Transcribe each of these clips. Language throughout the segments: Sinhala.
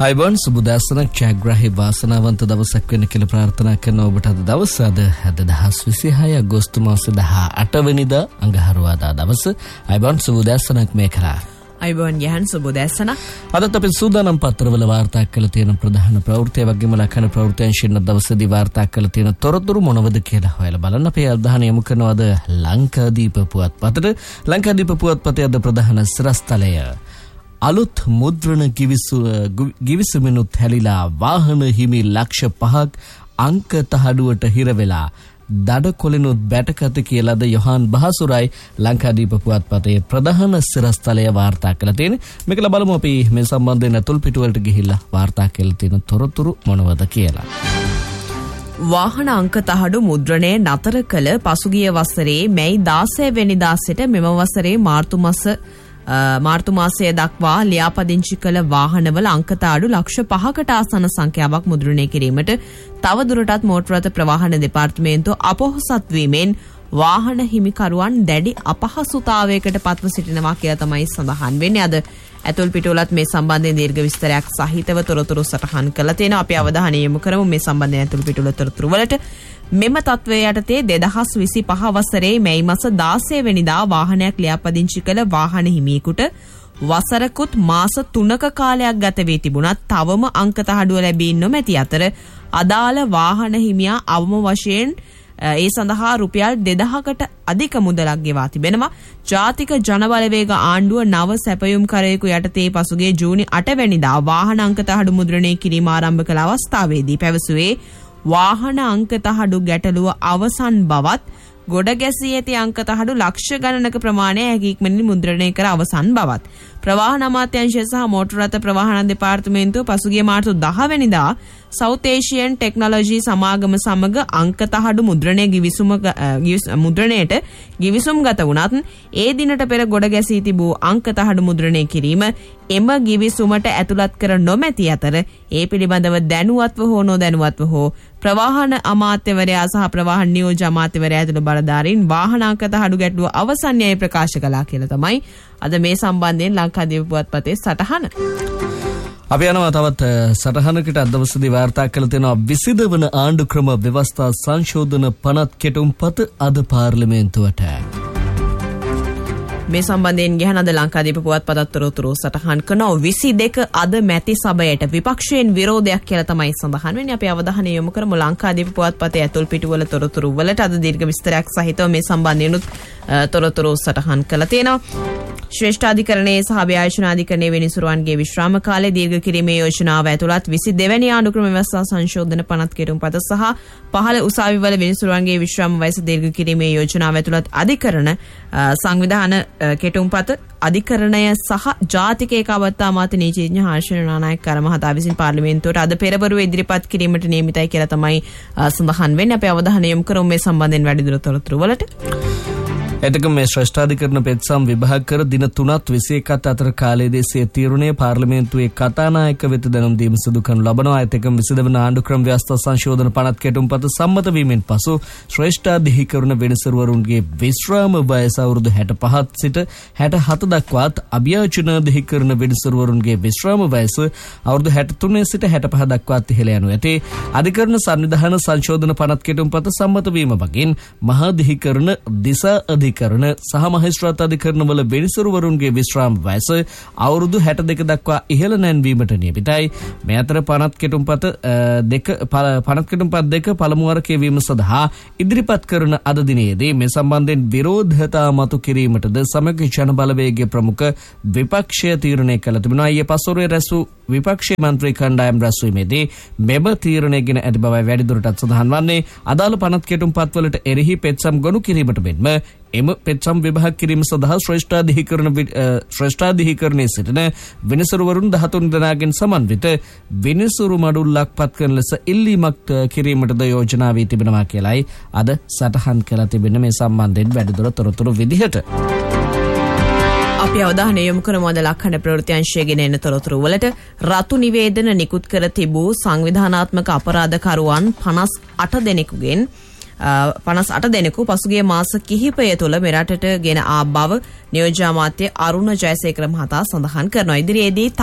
අයිබෝන් සුබදස්සනක් ජයග්‍රාහී වාසනාවන්ත දවසක් වෙන්න කියලා ප්‍රාර්ථනා කරන ඔබට අද දවස අද 2026 අගෝස්තු මාසේ 18 වෙනිදා අඟහරුවාදා දවස. අයිබෝන් සුබදස්සනක් මේ කරා. අයිබෝන් යහන් සුබදස්සනක්. අදත් අපි සූදානම් පත්‍රවල වාර්තා කළ තියෙන ප්‍රධාන ප්‍රවෘත්ති වගේම ලක්ෂණ ප්‍රවෘත්තියන් දවසේදී වාර්තා කළ තියෙන තොරතුරු මොනවද කියලා හොයලා බලන්න අපි අවධානය යොමු කරනවාද ලංකාදීප පුවත්පතට. ලංකාදීප පුවත්පතේ අද ප්‍රධාන සිරස්තලය අලුත් මුද්‍රණ ගිවිසුමිනුත් හැලිලා වාහන හිමි ලක්ෂ 5ක් අංක තහඩුවට හිර වෙලා දඩ කොලිනුත් බැටකත කියලාද යොහාන් බහසුරයි ලංකාදීප පුවත්පතේ ප්‍රධාන සිරස්තලය වාර්තා කළ තියෙන. මේක බලමු අපි මේ සම්බන්ධයෙන් අතුල් පිටුවලට ගිහිල්ලා වාර්තා කළ තියෙන තොරතුරු මොනවද කියලා. වාහන අංක තහඩු මුද්‍රණය නතර කළ පසුගිය වසරේ මැයි 16 වෙනිදා සිට මෙම වසරේ මාර්තු මාසය දක්වා ලියාපදිංචි කළ වාහනවල අංකතාඩු ලක්ෂ 5කට ආසන්න සංඛ්‍යාවක් මුද්‍රණය කිරීමට තවදුරටත් මෝටර රථ ප්‍රවාහන දෙපාර්තමේන්තුව අපොහොසත් වීමෙන් වාහන හිමිකරුවන් දැඩි අපහසුතාවයකට පත්ව සිටිනවා කියලා තමයි සඳහන් වෙන්නේ. අද ඇතුල් පිටුවලත් මේ සම්බන්ධයෙන් දීර්ඝ විස්තරයක් සහිතව තොරතුරු සටහන් කළා තියෙනවා. අපි අවධානය යොමු කරමු මේ සම්බන්ධයෙන් ඇතුල් පිටුවල තොරතුරු වලට. මෙම තත්ත්වය යටතේ 2025 වසරේ මැයි මාස 16 වෙනිදා වාහනයක් ලියාපදිංචි කළ වාහන හිමියෙකුට වසරකුත් මාස 3ක කාලයක් ගත වී තිබුණත් තවම අංක තහඩුව ලැබී නොමැති අතර අදාළ වාහන හිමියා අවම වශයෙන් ඒ සඳහා රුපියල් 2000කට අධික මුදලක් ගෙවා තිබෙනවා. ජාතික ජනබලවේග ආණ්ඩුව නව සැපයුම්කරයෙකු යටතේ පසුගිය ජූනි 8 වෙනිදා වාහන අංක තහඩු මුද්‍රණය කිරීම ආරම්භ කළ අවස්ථාවේදී පැවසුවේ වාහන අංක තහඩු ගැටලුව අවසන් බවත් ගොඩ ගැසී ඇති අංක තහඩු ලක්ෂ ගණනක ප්‍රමාණය හැකියික්මනින් මුද්‍රණය කර අවසන් බවත් ප්‍රවාහන අමාත්‍යාංශය සහ මෝටර රථ ප්‍රවාහන දෙපාර්තමේන්තුව පසුගිය මාර්තු 10 වෙනිදා සවුත් ඒෂියන් ටෙක්නොලොජි සමාගම සමග අංක තහඩු මුද්‍රණයට ගිවිසුම්ගත වුණත් ඒ දිනට පෙර ගොඩ ගැසී තිබූ අංක තහඩු මුද්‍රණය කිරීම එම ගිවිසුමට ඇතුළත් කර නොමැති අතර ඒ පිළිබඳව දැනුවත්ව හෝ නොදැනුවත්ව හෝ ප්‍රවාහන අමාත්‍යවරයා සහ ප්‍රවාහන නියෝජ්‍ය අමාත්‍යවරයා ඇතුළු බලධාරීන් වාහන අංක තහඩු ගැටලුව අවසන් යයි ප්‍රකාශ කළා කියලා තමයි අද මේ සම්බන්ධයෙන් ලංකාදීප පුවත්පතේ සටහන. අපි යනවා තවත් සටහනකට අද දවසේදී වාර්තා කළ තියෙනවා 22 වන ආණ්ඩු ක්‍රම ව්‍යවස්ථා සංශෝධන පනත් කෙටුම්පත අද පාර්ලිමේන්තුවට. මේ සම්බන්ධයෙන් ගහන අද ලංකාදීප පුවත්පතත් තොරතුරු සටහන් කරනවා 22 අද මැති සභයට විපක්ෂයෙන් විරෝධයක් කියලා තමයි සඳහන් වෙන්නේ. අපි අවධානය යොමු කරමු ලංකාදීප පුවත්පතේ ඇතුල් පිටුවල තොරතුරු වලට. අද දීර්ඝ විස්තරයක් සහිතව මේ සම්බන්ධයෙන් තොරතුරු සටහන් කළා තියෙනවා. ශ්‍රේෂ්ඨාධිකරණයේ සහ අභ්‍යාචනාධිකරණයේ විනිසුරුවන්ගේ විශ්‍රාම කාලය දීර්ඝ කිරීමේ යෝජනාව ඇතුළත් 22 වැනි ආණ්ඩුක්‍රම ව්‍යවස්ථා සංශෝධන පනත් කෙටුම්පත සහ පහළ උසාවිවල විනිසුරුවන්ගේ විශ්‍රාම වයස දීර්ඝ කිරීමේ යෝජනාව ඇතුළත් අධිකරණ සංවිධාන කෙටුම්පත අධිකරණය සහ ජාතික ඒකාබද්ධතා අමාත්‍ය නීතිඥ හර්ෂණ නානායක මහතා විසින් පාර්ලිමේන්තුවට අද පෙරවරුව ඉදිරිපත් කිරීමට නියමිතයි කියලා තමයි සඳහන් වෙන්නේ. අපි අවධානය යොමු කරමු මේ සම්බන්ධයෙන් වැඩිදුර තොරතුරු වලට. එතකම මේ ශ්‍රේෂ්ඨාධිකරණ පෙත්සම් විභාග කර දින 3ත් 21ත් අතර කාලයේදී සිය තීරණය පාර්ලිමේන්තුවේ කතානායක වෙත දැනුම් දීම සිදු කරනු ලබනවා. එතකම 22 වන ආණ්ඩුක්‍රම ව්‍යවස්ථා සංශෝධන පනත් කෙටුම්පත සම්මත වීමෙන් පසු ශ්‍රේෂ්ඨාධිකරණ වෙනසරුවරුන්ගේ විශ්‍රාම වයස අවුරුදු 65 සිට 67 දක්වාත් අභ්‍යාචනාධිකරණ වෙනසරුවරුන්ගේ විශ්‍රාම වයස අවුරුදු 63 සිට 65 දක්වාත් ඉහළ යනු ඇතේ. අධිකරණ සංවිධාන සංශෝධන පනත් කෙටුම්පත සම්මත වීම වගේන් මහාධිකරණ දිසා අධිකරණ සහ මහේස්ත්‍රාත් අධිකරණවල වෙනසරුවරුන්ගේ විශ්‍රාම වයස අවුරුදු 62 දක්වා ඉහළ නැන්වීමට නියමිතයි. මේ අතර පනත් කෙටුම්පත් දෙක පළමු වර කියවීම සඳහා ඉදිරිපත් කරන අද දිනයේදී මේ සම්බන්ධයෙන් විරෝධතා මතු කිරීමටද සමග ජන බලවේගයේ ප්‍රමුඛ විපක්ෂය තීරණය කළ තිබෙනවා. ඊයේ පස්වරුවේ රැසූ විපක්ෂ මන්ත්‍රී කණ්ඩායම් රැස්වීමේදී මෙම තීරණය ගෙන ඇති බවයි වැඩිදුරටත් සඳහන් වන්නේ. අදාළ පනත් කෙටුම්පත්වලට එරෙහි පෙත්සම් ගොනු කිරීමට මෙන්ම එම පෙත්සම් විභාග කිරීම සඳහා ශ්‍රේෂ්ඨාධිකරණයේ සිටින විනිසුරුවරුන් 13 දෙනාගෙන් සමන්විත විනිසුරු මඩුල්ලක් පත් කරන ලෙස ඉල්ලීමක් කිරීමටද යෝජනා වී තිබෙනවා කියලායි අද සටහන් කළ තිබෙන මේ සම්බන්ධයෙන් වැඩිදුර තොරතුරු විදිහට. අපි අවධානය යොමු කරමු අද ලක්ෂණ ප්‍රවෘත්ති අංශයේ ගෙන එන තොරතුරු වලට. රතු නිවේදන නිකුත් කර තිබූ සංවිධානාත්මක අපරාධකරුවන් 58 දෙනෙකුගෙන් 58 දෙනෙකු පසුගිය මාස කිහිපය තුළ මෙරටට ගෙන ආ බව නියෝජ්‍ය අමාත්‍ය අරුණ ජයසේකර මහතා සඳහන් කරනවා. ඉදිරියේදී තවත්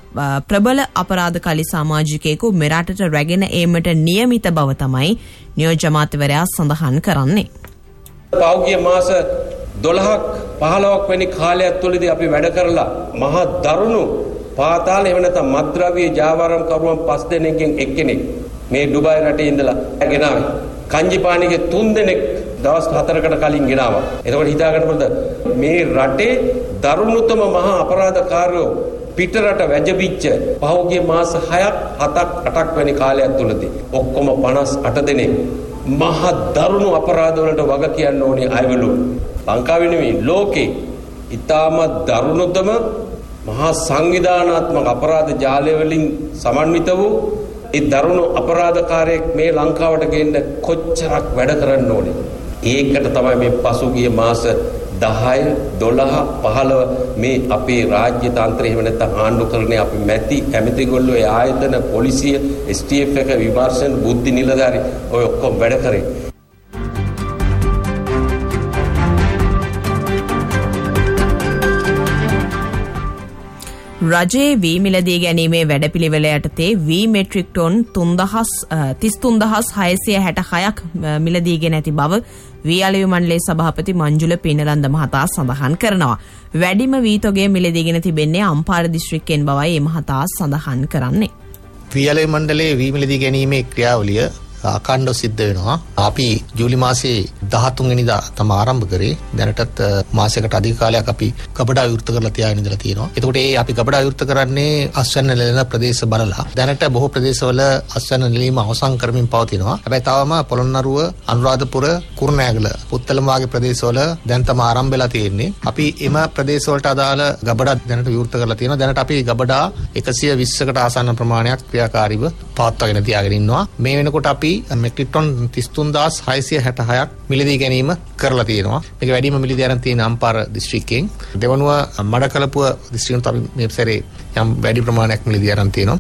ප්‍රබල අපරාධකාරී සමාජිකයෙකු මෙරටට රැගෙන ඒමට නියමිත බව තමයි නියෝජ්‍ය අමාත්‍යවරයා සඳහන් කරන්නේ. පෞද්ගලික මාස 12ක් 15ක් වැනි කාලයක් තුළදී අපි වැඩ කරලා මහා දරුණු පාතාල එහෙම නැත්නම් මත්ද්‍රව්‍ය ජාවාරම් කරුවන් 5 දෙනෙක්ගෙන් එක්කෙනෙක් මේ ඩුබායි රටේ ඉඳලා ගෙනාවේ. කංජිපාණිගේ 3 දෙනෙක් දවස් 4කට කලින් ගෙනාවා. එතකොට හිතාගන්න පුළුවන්ද මේ රටේ දරුණුතම මහා අපරාධකාරයෝ පිටරට වැජබිච්ච පහුගිය මාස 6ක් 7ක් 8ක් වැනි කාලයක් තුලදී ඔක්කොම 58 දෙනෙක් මහා දරුණු අපරාධ වලට වග කියන්න ඕනේ අයවලු. ලංකාවේ නෙවෙයි ලෝකේ ඊටම දරුණුතම මහා සංවිධානාත්මක අපරාධ ජාලය වලින් සමන්විත වූ ඒ දරුණු අපරාධකාරයෙක් මේ ලංකාවට ගෙන්න කොච්චරක් වැඩ කරන්න ඕනේ. ඒකට තමයි මේ පසුගිය මාස 10 12 15 මේ අපේ රාජ්‍ය තන්ත්‍රය එහෙම නැත්නම් ආණ්ඩුකරණයේ අපි මැති ඇමතිගොල්ලෝ ඒ ආයතන පොලිසිය STF එක විමර්ශන බුද්ධි නිලධාරි ඔය ඔක්කොම වැඩ කරේ. රජයේ වී මිලදී ගැනීමේ වැඩපිළිවෙල යටතේ වී මෙට්‍රික් ටොන් 33666ක් මිලදීගෙන ඇති බව වී අලෙවි මණ්ඩලයේ සභාපති මංජුල පිනලන්ද මහතා සඳහන් කරනවා. වැඩිම වී තොගය මිලදීගෙන තිබෙන්නේ අම්පාර දිස්ත්‍රික්කයෙන් බවයි මේ මහතා සඳහන් කරන්නේ. වී අලෙවි මණ්ඩලයේ වී මිලදී ගැනීමේ ක්‍රියාවලිය අඛණ්ඩව සිද්ධ වෙනවා. අපි ජූලි මාසයේ 13 වෙනිදා තමයි ආරම්භ කරේ. දැනටත් මාසයකට අධික කාලයක් අපි ගබඩා විවෘත කරලා තියාගෙන ඉඳලා තියෙනවා. එතකොට ඒ අපි ගබඩා විවෘත කරන්නේ අස්වැන්න නෙලන ප්‍රදේශ බලලා. දැනට බොහෝ ප්‍රදේශවල අස්වැන්න නෙලීම අවසන් කරමින් පවතිනවා. හැබැයි තවම පොළොන්නරුව, අනුරාධපුර, කුරුණෑගල, පුත්තලම වගේ ප්‍රදේශවල දැන් තමයි ආරම්භ වෙලා තියෙන්නේ. අපි එම ප්‍රදේශවලට අදාළ ගබඩා දැනට විවෘත කරලා තියෙනවා. දැනට අපි ගබඩා 120කට ආසන්න ප්‍රමාණයක් ක්‍රියාකාරීව පවත්වාගෙන තියාගෙන ඉන්නවා. මේ වෙනකොට අපි මෙට්‍රික් ටොන් 33666ක් මිලදී ගැනීම කරලා තියෙනවා. මේක වැඩිම මිලදී අරන් තියෙන අම්පාර දිස්ත්‍රික්කයෙන්. දෙවනුව මඩකලපුව දිස්ත්‍රික්කෙන් අපි මේ සැරේ යම් වැඩි ප්‍රමාණයක් මිලදී අරන් තියෙනවා.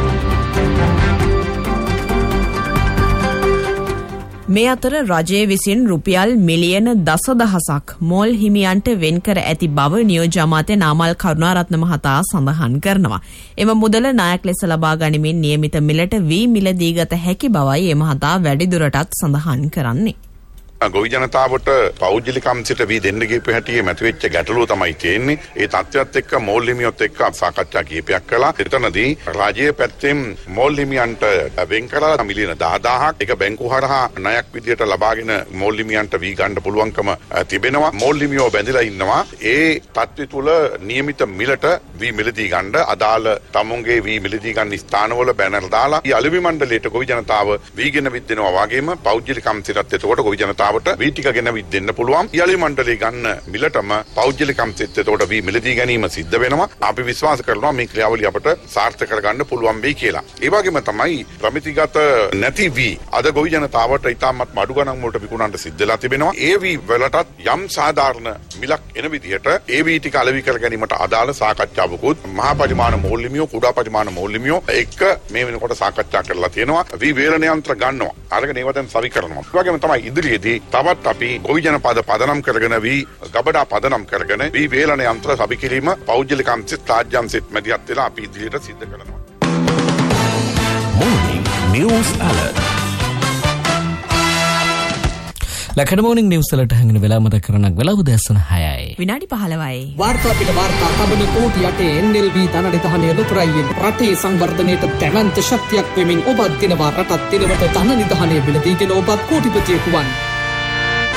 මේ අතර රජය විසින් රුපියල් මිලියන දසදහසක් මෝල් හිමියන්ට වෙන් කර ඇති බව නියෝජ්‍ය අමාත්‍ය නාමල් කරුණාරත්න මහතා සඳහන් කරනවා. එම මුදල ණයක් ලෙස ලබා ගනිමින් නියමිත මිලට වී මිලදී ගත හැකි බවයි මේ මහතා වැඩිදුරටත් සඳහන් කරන්නේ. ගොවි ජනතාවට පෞද්ගලිකම් සිට වී දෙන්න ගියපු හැටියේ මතුවෙච්ච ගැටලුව තමයි තියෙන්නේ. ඒ තත්ත්වයත් එක්ක මෝල් හිමියොත් එක්ක සාකච්ඡා කීපයක් කළා. එතනදී රාජ්‍ය පැත්තෙන් මෝල් හිමියන්ට වෙන් කරලා මිලියන 10000ක් ඒක බැංකු හරහා ණයක් විදියට ලබාගෙන මෝල් හිමියන්ට වී ගන්න පුළුවන්කම තිබෙනවා. මෝල් හිමියෝ බැඳලා ඉන්නවා. ඒ තත්ත්වය තුල නියමිත මිලට වී මිලදී ගන්න අදාළ තමුන්ගේ වී මිලදී ගන්න ස්ථානවල බැනර් දාලා ಈ අලෙවි මණ්ඩලයට ගොවි ජනතාව වීගෙන විද්දෙනවා වගේම පෞද්ගලිකම් සිටත් එතකොට ගොවි ජනතාව වී ටික ගෙන විද්දෙන්න පුළුවන්. යාලි මණ්ඩලේ ගන්න මිලටම පෞද්ගලිකම් සිත්තේට වී මිලදී ගැනීම සිද්ධ වෙනවා. අපි විශ්වාස කරනවා මේ ක්‍රියාවලිය අපට සාර්ථක කරගන්න පුළුවන් වෙයි කියලා. ඒ වගේම තමයි ප්‍රමිතිගත නැති වී අද ගොවි ජනතාවට ඉතාමත් අඩු ගණන් වලට විකුණන්න සිද්ධලා තිබෙනවා. ඒ වී වලටත් යම් සාධාරණ මිලක් එන විදිහට ඒ වී ටික අලෙවි කර ගැනීමට අදාළ සාකච්ඡාවකුත් මහා පරිමාණ මෝල් හිමියෝ කුඩා පරිමාණ මෝල් හිමියෝ එක්ක මේ වෙනකොට සාකච්ඡා කරලා තියෙනවා. වී වේලන යන්ත්‍ර ගන්නවා. අරගෙන ඒවා දැන් සවි කරනවා. ඒ වගේම තමයි ඉදිරියේදී තවත් අපි ගොවි ජනපද පදනම් කරගෙන වී ගබඩා පදනම් කරගෙන වී වේලන යන්ත්‍ර සවි කිරීම පෞද්ගලිකම් සිත් රාජ්‍යම් සිත් මැදිහත් වෙලා අපි ඉදිරියට සිද්ධ කරනවා. Morning News Alert. ලකඩ මෝනින් නිවුස් වලට හැංගෙන වෙලා මතක කරනක් වෙලා උදෑසන 6යි. විනාඩි 15යි. වාර්තා පිට වාර්තා තබන කෝටි යටේ NLB ධනනිධානය ලොකුරයියෙන් රටේ සංවර්ධනයට දැවැන්ත ශක්තියක් වෙමින් ඔබත් දිනවා රටත් දිනවට ධනනිධානය මිලදීගෙන ඔබත් කෝටිපතියෙකු වන්.